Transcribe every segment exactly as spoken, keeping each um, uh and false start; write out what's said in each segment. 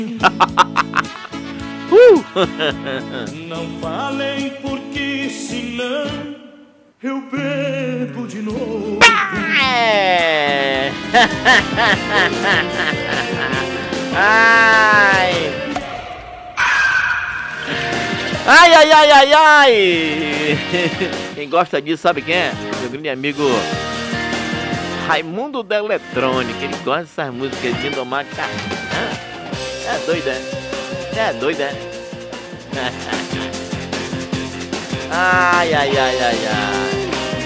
uh! Não falem porque senão eu bebo de novo. É. Ai. Ai, ai, ai, ai, ai. Quem gosta disso sabe quem é? Meu grande amigo Raimundo da Eletrônica. Ele gosta dessas músicas de domar carro. É doido, é? É doido, é? Ai, ai, ai, ai, ai.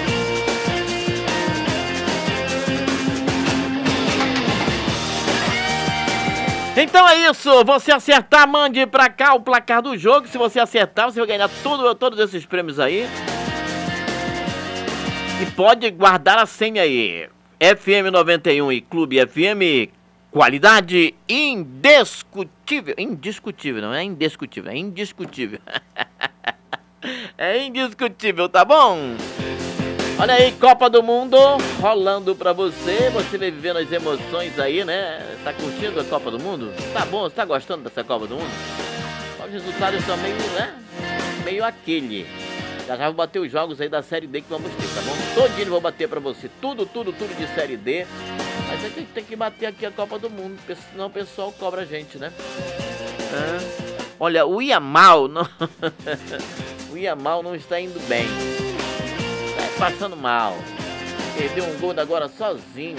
Então é isso, você acertar, mande pra cá o placar do jogo. Se você acertar, você vai ganhar tudo, todos esses prêmios aí. E pode guardar a senha aí. F M noventa e um e Clube F M, qualidade indiscutível. Indiscutível, não é indiscutível, é indiscutível. É indiscutível, tá bom? Olha aí, Copa do Mundo rolando pra você. Você vai vivendo as emoções aí, né? Tá curtindo a Copa do Mundo? Tá bom? Você tá gostando dessa Copa do Mundo? Os resultados são meio, né? Meio aquele. Já já vou bater os jogos aí da Série D que vamos ter, tá bom? Todinho vou bater pra você. Tudo, tudo, tudo de Série D. Mas a gente tem que bater aqui a Copa do Mundo, senão o pessoal cobra a gente, né? Ah, olha, o Yamal não... o Yamal não está indo bem. Tá passando mal. Perdeu um gol agora sozinho.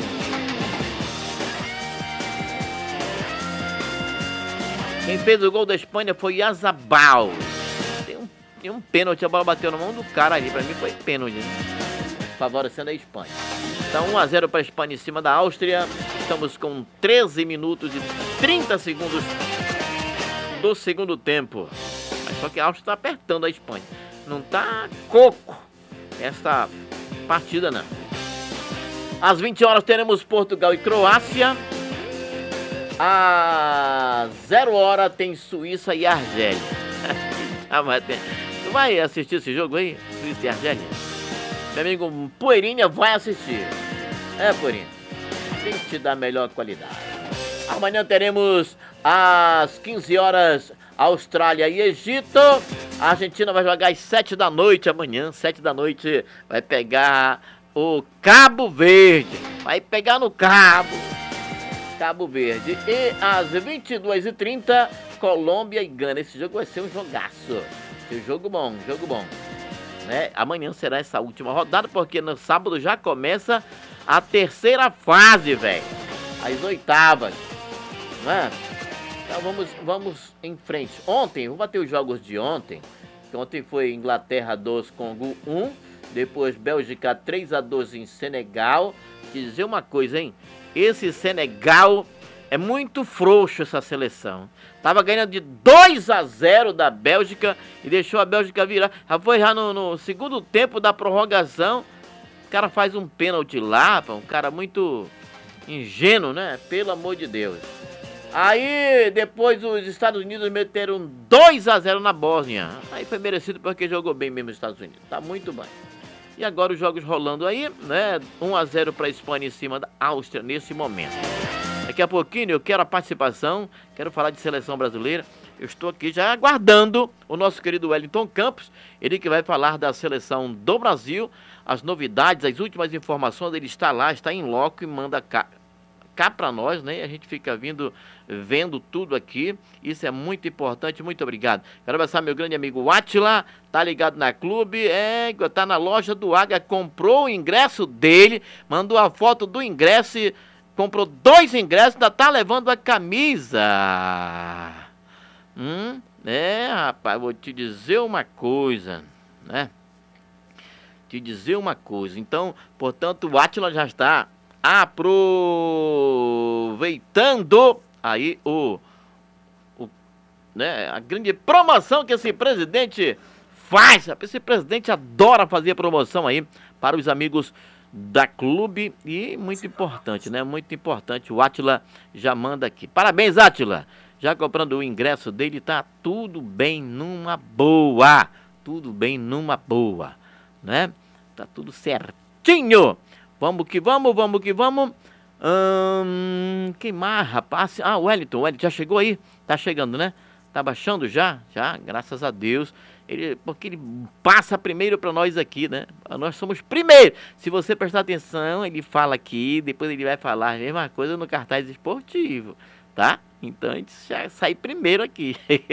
Quem fez o gol da Espanha foi Yazabal. Tem um, tem um pênalti, a bola bateu na mão do cara ali. Pra mim foi pênalti, né? Favorecendo a Espanha. Então um a zero para a Espanha em cima da Áustria. Estamos com treze minutos e trinta segundos do segundo tempo. Mas só que a Áustria está apertando a Espanha. Não tá coco esta partida, não. Às vinte horas teremos Portugal e Croácia. Às zero hora tem Suíça e Argélia. Tu vai assistir esse jogo aí? Suíça e Argélia? Meu amigo Poeirinha vai assistir. É, Poeirinha, tem que te dar melhor qualidade. Amanhã teremos às quinze horas Austrália e Egito. A Argentina vai jogar às sete da noite amanhã. sete da noite vai pegar o Cabo Verde. Vai pegar no Cabo. Cabo Verde. E às vinte e duas e trinta, Colômbia e Gana. Esse jogo vai ser um jogaço. Um jogo bom, um jogo bom. Né? Amanhã será essa última rodada, porque no sábado já começa a terceira fase, velho. As oitavas. Não é? Então vamos, vamos em frente. Ontem, vou bater os jogos de ontem. Ontem foi Inglaterra dois, Congo um. Depois Bélgica três a dois em Senegal. Te dizer uma coisa, hein? Esse Senegal é muito frouxo, essa seleção. Tava ganhando de dois a zero da Bélgica e deixou a Bélgica virar. Já foi já no, no segundo tempo da prorrogação. O cara faz um pênalti lá, um cara muito ingênuo, né? Pelo amor de Deus. Aí depois os Estados Unidos meteram dois a zero na Bósnia. Aí foi merecido porque jogou bem mesmo os Estados Unidos. Tá muito bem. E agora os jogos rolando aí, né? um a zero para a Espanha em cima da Áustria nesse momento. Daqui a pouquinho eu quero a participação, quero falar de seleção brasileira. Eu estou aqui já aguardando o nosso querido Wellington Campos, ele que vai falar da seleção do Brasil, as novidades, as últimas informações. Ele está lá, está em loco e manda cá, cá para nós, né? A gente fica vindo, vendo tudo aqui. Isso é muito importante, muito obrigado. Quero abraçar meu grande amigo Átila, tá ligado na clube, é, tá na loja do Águia, comprou o ingresso dele, mandou a foto do ingresso e comprou dois ingressos, ainda tá levando a camisa. Hum, é, rapaz, vou te dizer uma coisa, né? Te dizer uma coisa. Então, portanto, o Átila já está aproveitando aí o, o, né, a grande promoção que esse presidente faz. Esse presidente adora fazer promoção aí para os amigos da clube e muito importante, né? Muito importante. O Átila já manda aqui. Parabéns, Átila. Já comprando o ingresso dele, tá tudo bem numa boa. Tudo bem numa boa, né? Tá tudo certinho. Vamos que vamos, vamos que vamos. Hum, quem mais, rapaz? Ah, o Wellington, o Wellington já chegou aí? Tá chegando, né? Tá baixando já? Já, graças a Deus. Ele, porque ele passa primeiro para nós aqui, né? Nós somos primeiro. Se você prestar atenção, ele fala aqui, depois ele vai falar a mesma coisa no cartaz esportivo, tá? Então a gente já sai primeiro aqui.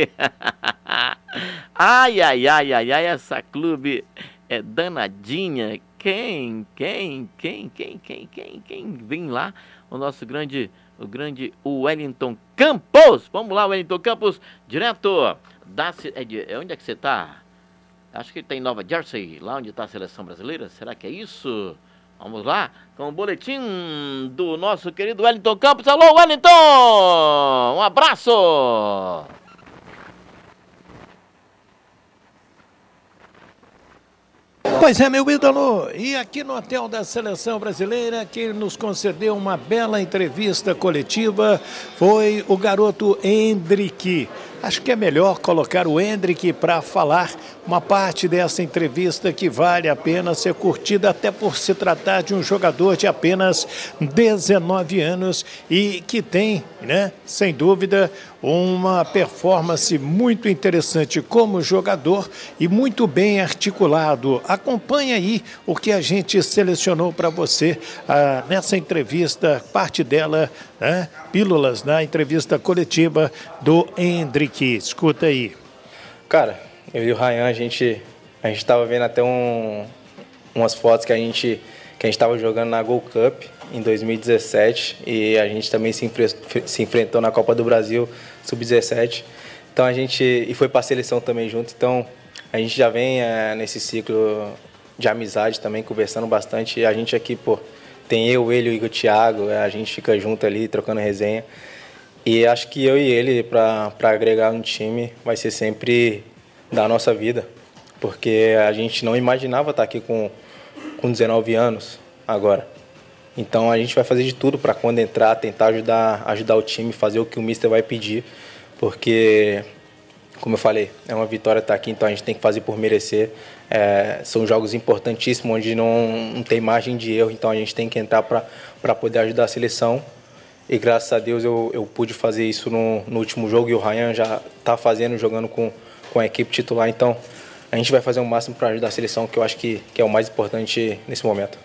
Ai, ai, ai, ai, ai, essa clube é danadinha. Quem, quem, quem, quem, quem, quem, quem vem lá? O nosso grande, o grande Wellington Campos. Vamos lá, Wellington Campos, direto da... É de, onde é que você está? Acho que ele está em Nova Jersey, lá onde está a seleção brasileira. Será que é isso? Vamos lá, com o boletim do nosso querido Wellington Campos. Alô, Wellington! Um abraço! Pois é, meu ídolo, e aqui no hotel da Seleção Brasileira, quem nos concedeu uma bela entrevista coletiva foi o garoto Endrick. Acho que é melhor colocar o Endrick para falar uma parte dessa entrevista que vale a pena ser curtida, até por se tratar de um jogador de apenas dezenove anos e que tem, né, sem dúvida, uma performance muito interessante como jogador e muito bem articulado. Acompanhe aí o que a gente selecionou para você ah, nessa entrevista, parte dela, né, pílulas na entrevista coletiva do Endrick. Escuta aí. Cara, eu e o Ryan, a gente a gente estava vendo até um, umas fotos que a gente que a gente estava jogando na Gold Cup em dois mil e dezessete e a gente também se, se enfrentou na Copa do Brasil sub dezessete. Então a gente e foi para a seleção também junto. Então a gente já vem é, nesse ciclo de amizade também conversando bastante. E a gente aqui, pô, tem eu, ele, o Igor, o Thiago, a gente fica junto ali trocando resenha. E acho que eu e ele, para agregar no time, vai ser sempre da nossa vida. Porque a gente não imaginava estar aqui com, com dezenove anos agora. Então a gente vai fazer de tudo para quando entrar, tentar ajudar, ajudar o time, fazer o que o mister vai pedir. Porque, como eu falei, é uma vitória estar aqui, então a gente tem que fazer por merecer. É, são jogos importantíssimos, onde não, não tem margem de erro, então a gente tem que entrar para poder ajudar a seleção. E graças a Deus eu, eu pude fazer isso no, no último jogo e o Ryan já está fazendo, jogando com, com a equipe titular. Então a gente vai fazer o máximo para ajudar a seleção, que eu acho que, que é o mais importante nesse momento.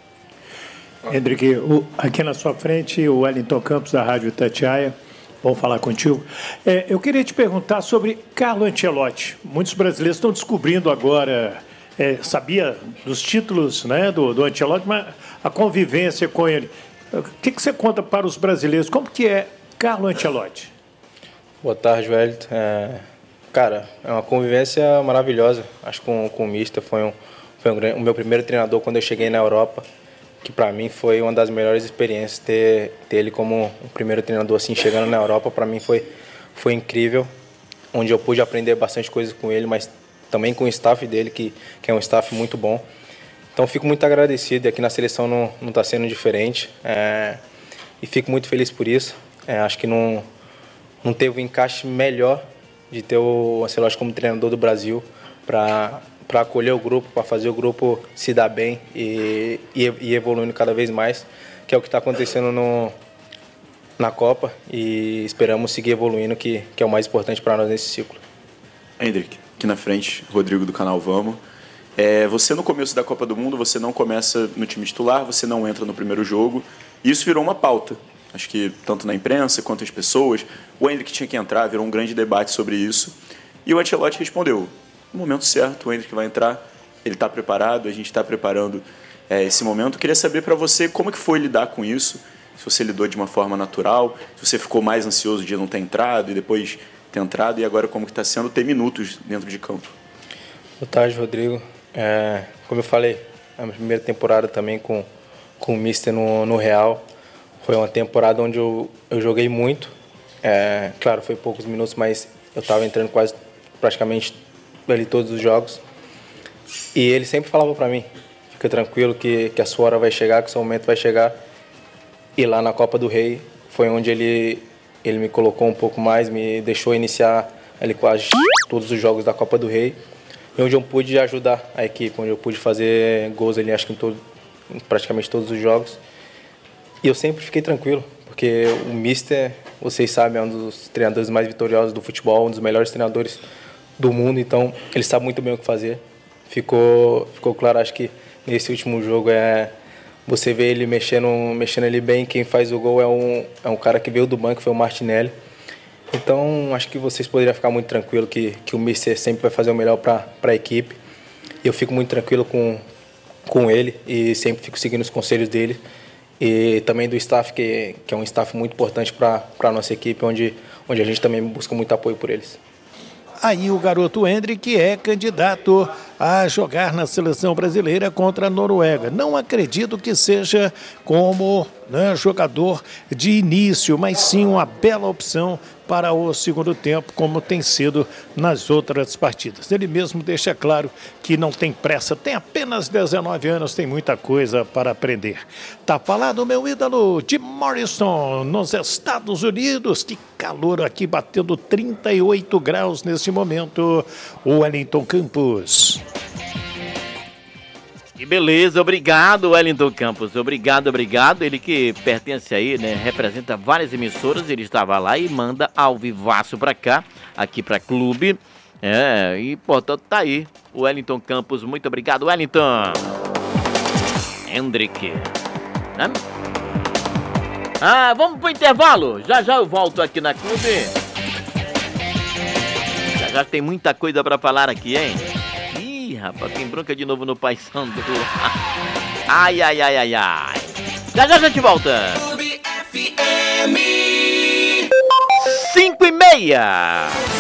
Hendrick, o, aqui na sua frente, o Wellington Campos, da Rádio Itatiaia. Bom falar contigo. É, eu queria te perguntar sobre Carlo Ancelotti. Muitos brasileiros estão descobrindo agora, é, sabia dos títulos, né, do, do Ancelotti, mas a convivência com ele. O que, que você conta para os brasileiros? Como que é Carlo Ancelotti? Boa tarde, Wellington. É, cara, é uma convivência maravilhosa. Acho que com, com o mister foi, um, foi um, o meu primeiro treinador quando eu cheguei na Europa, que para mim foi uma das melhores experiências ter, ter ele como o primeiro treinador assim chegando na Europa. Para mim foi, foi incrível, onde eu pude aprender bastante coisas com ele, mas também com o staff dele, que, que é um staff muito bom. Então, fico muito agradecido, e aqui na seleção não está sendo diferente, é, e fico muito feliz por isso. É, acho que não, não teve um encaixe melhor de ter o Ancelotti como treinador do Brasil para para acolher o grupo, para fazer o grupo se dar bem e, e, e evoluindo cada vez mais, que é o que está acontecendo no, na Copa, e esperamos seguir evoluindo, que, que é o mais importante para nós nesse ciclo. Hendrick, aqui na frente, Rodrigo do canal Vamos. É, você no começo da Copa do Mundo, você não começa no time titular, você não entra no primeiro jogo, e isso virou uma pauta. Acho que tanto na imprensa quanto as pessoas, o Hendrick tinha que entrar, virou um grande debate sobre isso, e o Ancelotti respondeu: no momento certo, o Hendrick vai entrar, ele está preparado, a gente está preparando é, esse momento. Queria saber para você como que foi lidar com isso, se você lidou de uma forma natural, se você ficou mais ansioso de não ter entrado e depois ter entrado, e agora como que está sendo ter minutos dentro de campo. Boa tarde, Rodrigo. É, como eu falei, a minha primeira temporada também com, com o mister no, no Real. Foi uma temporada onde eu, eu joguei muito. É, claro, foi poucos minutos, mas eu estava entrando quase praticamente ali todos os jogos. E ele sempre falava para mim: fica tranquilo que, que a sua hora vai chegar, que o seu momento vai chegar. E lá na Copa do Rei foi onde ele, ele me colocou um pouco mais, me deixou iniciar ali quase todos os jogos da Copa do Rei. Onde eu pude ajudar a equipe, onde eu pude fazer gols ali, acho que em, todo, em praticamente todos os jogos. E eu sempre fiquei tranquilo, porque o mister vocês sabem, é um dos treinadores mais vitoriosos do futebol, um dos melhores treinadores do mundo, então ele sabe muito bem o que fazer. Ficou, ficou claro, acho que nesse último jogo é você vê ele mexendo, mexendo ele bem. Quem faz o gol é um, é um cara que veio do banco, foi o Martinelli. Então acho que vocês poderiam ficar muito tranquilo que, que o Mister sempre vai fazer o melhor para a equipe. Eu fico muito tranquilo com, com ele e sempre fico seguindo os conselhos dele. E também do staff, que, que é um staff muito importante para a nossa equipe, onde, onde a gente também busca muito apoio por eles. Aí o garoto Hendrick é candidato a jogar na seleção brasileira contra a Noruega. Não acredito que seja como, né, jogador de início, mas sim uma bela opção para o segundo tempo, como tem sido nas outras partidas. Ele mesmo deixa claro que não tem pressa, tem apenas dezenove anos, tem muita coisa para aprender. Tá falado, meu ídolo, Jim Morrison, nos Estados Unidos. Que calor aqui, batendo trinta e oito graus neste momento, o Wellington Campos. Que beleza, obrigado Wellington Campos, obrigado, obrigado, ele que pertence aí, né, representa várias emissoras, ele estava lá e manda ao vivaço pra cá, aqui pra Clube, é, e portanto tá aí, o Wellington Campos, muito obrigado Wellington. Hendrick, né? Ah, vamos pro intervalo, já já eu volto aqui na Clube, já já tem muita coisa pra falar aqui, hein? Rapaz, tem bronca de novo no Paysandu. Ai, ai, ai, ai, ai. Já já a gente volta. Clube F M. Cinco e meia.